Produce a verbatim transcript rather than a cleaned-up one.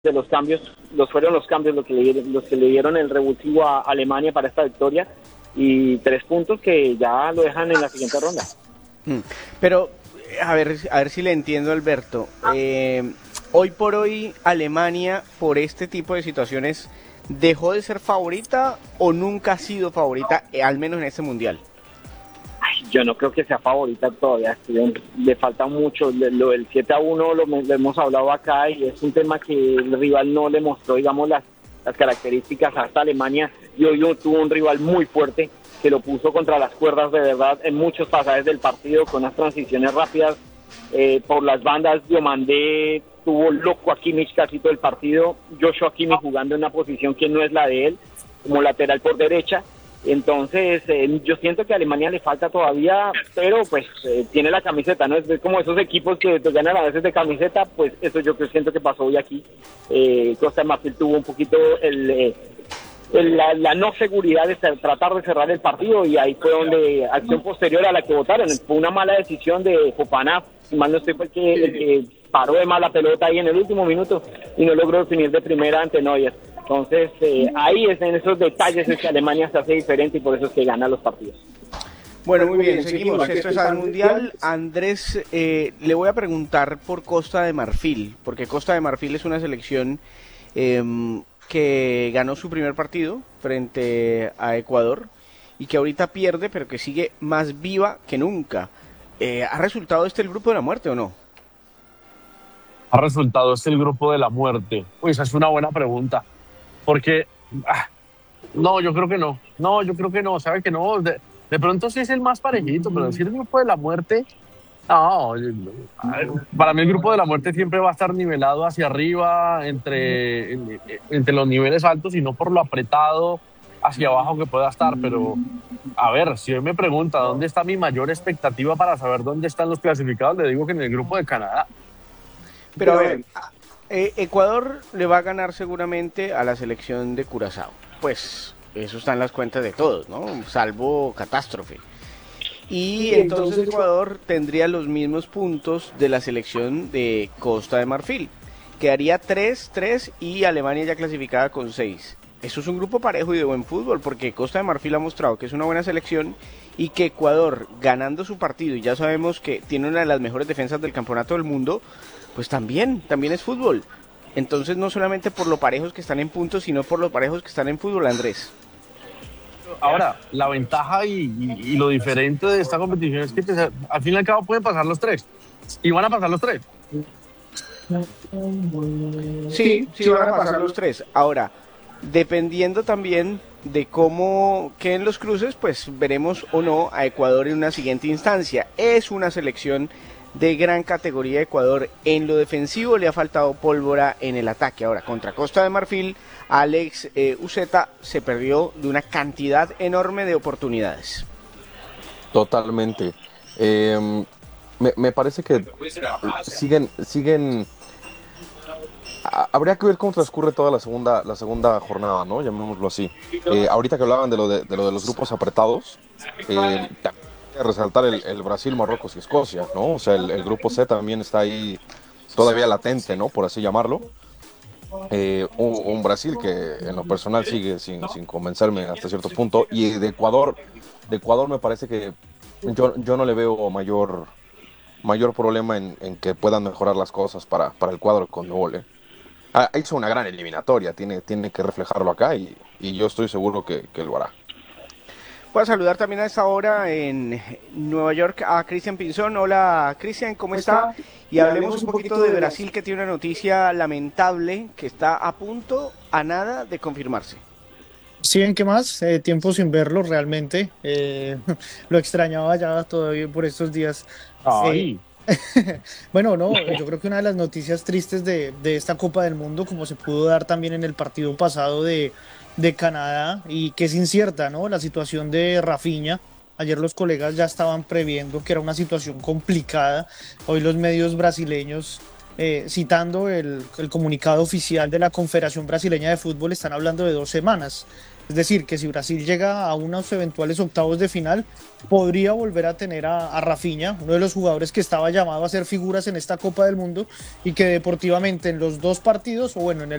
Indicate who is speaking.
Speaker 1: de los cambios, los fueron los cambios los que le, los que le dieron el revulsivo a Alemania para esta victoria, y tres puntos que ya lo dejan en la siguiente ronda.
Speaker 2: Pero, a ver, a ver si le entiendo, Alberto. Eh, hoy por hoy, Alemania, por este tipo de situaciones, ¿dejó de ser favorita o nunca ha sido favorita, eh, al menos en este mundial?
Speaker 1: Ay, yo no creo que sea favorita todavía, le falta mucho. Lo del siete a uno lo, lo hemos hablado acá, y es un tema que el rival no le mostró, digamos, las, las características hasta Alemania, y hoy tuvo un rival muy fuerte que lo puso contra las cuerdas de verdad en muchos pasajes del partido, con unas transiciones rápidas eh, por las bandas. Diomandé tuvo loco a Kimmich casi todo el partido, Joshua Kimmich jugando en una posición que no es la de él, como lateral por derecha. Entonces eh, yo siento que a Alemania le falta todavía, pero pues eh, tiene la camiseta, ¿no? Es como esos equipos que pues, ganan a veces de camiseta. Pues eso yo siento que pasó hoy aquí. eh, Costa de Marfil tuvo un poquito el, eh, el, la, la no seguridad de ser, tratar de cerrar el partido, y ahí fue donde acción posterior a la que votaron, fue una mala decisión de Fofana, si mal no estoy, fue el que, el que paró de mala pelota ahí en el último minuto y no logró definir de primera ante Neuer. Entonces, eh, ahí es en esos detalles es que Alemania se hace diferente, y por eso es que gana los partidos.
Speaker 2: Bueno, muy bien, seguimos. Esto es al Mundial. Andrés, eh, le voy a preguntar por Costa de Marfil, porque Costa de Marfil es una selección eh, que ganó su primer partido frente a Ecuador y que ahorita pierde, pero que sigue más viva que nunca. Eh, ¿Ha resultado este el grupo de la muerte o no?
Speaker 3: ¿Ha resultado este el grupo de la muerte? Uy, esa es una buena pregunta. Porque, ah, no, yo creo que no. No, yo creo que no. ¿Sabe que no? De, de pronto sí es el más parejito, pero decir el grupo de la muerte, no. Para mí el grupo de la muerte siempre va a estar nivelado hacia arriba, entre, entre los niveles altos, y no por lo apretado hacia abajo que pueda estar. Pero, a ver, si hoy me pregunta dónde está mi mayor expectativa para saber dónde están los clasificados, le digo que en el grupo de Canadá.
Speaker 2: Pero a ver, eh, Ecuador le va a ganar seguramente a la selección de Curazao. Pues eso está en las cuentas de todos, ¿no? Salvo catástrofe. Y entonces Ecuador tendría los mismos puntos de la selección de Costa de Marfil. Quedaría tres tres y Alemania ya clasificada con seis. Eso es un grupo parejo y de buen fútbol, porque Costa de Marfil ha mostrado que es una buena selección, y que Ecuador, ganando su partido, y ya sabemos que tiene una de las mejores defensas del campeonato del mundo, pues también, también es fútbol. Entonces no solamente por lo parejos que están en puntos, sino por los parejos que están en fútbol, Andrés.
Speaker 3: Ahora, la ventaja y, y, y lo diferente de esta competición es que te, al fin y al cabo pueden pasar los tres. Y van a pasar los tres.
Speaker 2: Sí, sí van a pasar los tres. Ahora, dependiendo también de cómo queden los cruces, pues veremos o no a Ecuador en una siguiente instancia. Es una selección de gran categoría Ecuador. En lo defensivo le ha faltado pólvora en el ataque. Ahora, contra Costa de Marfil, Alex eh, Uceta se perdió de una cantidad enorme de oportunidades.
Speaker 4: Totalmente. Eh, me, me parece que siguen, siguen. Habría que ver cómo transcurre toda la segunda, la segunda jornada, ¿no? Llamémoslo así. Eh, ahorita que hablaban de lo de, de lo de los grupos apretados, eh, resaltar el, el Brasil, Marruecos y Escocia, ¿no? O sea, el, el grupo C también está ahí todavía latente, ¿no? Por así llamarlo. Eh, un, un Brasil que en lo personal sigue sin, sin convencerme hasta cierto punto. Y de Ecuador, de Ecuador me parece que yo, yo no le veo mayor, mayor problema en, en que puedan mejorar las cosas para, para el cuadro con Conmebol, ¿eh? Ah, hizo una gran eliminatoria, tiene, tiene que reflejarlo acá, y, y yo estoy seguro que, que lo hará.
Speaker 2: Voy a saludar también a esta hora en Nueva York a Cristian Pinzón. Hola Cristian, ¿cómo está? Y hablemos un poquito de Brasil, que tiene una noticia lamentable que está a punto, a nada de confirmarse.
Speaker 5: Sí, ¿en qué más? Eh, tiempo sin verlo realmente. Eh, lo extrañaba ya todavía por estos días.
Speaker 3: Ay.
Speaker 5: Eh, bueno, no, yo creo que una de las noticias tristes de, de esta Copa del Mundo, como se pudo dar también en el partido pasado de, de Canadá, y que es incierta, ¿no? La situación de Rafinha. Ayer los colegas ya estaban previendo que era una situación complicada. Hoy los medios brasileños, eh, citando el, el comunicado oficial de la Confederación Brasileña de Fútbol, están hablando de dos semanas Es decir, que si Brasil llega a unos eventuales octavos de final, podría volver a tener a, a Rafinha, uno de los jugadores que estaba llamado a ser figuras en esta Copa del Mundo y que deportivamente en los dos partidos, o bueno, en el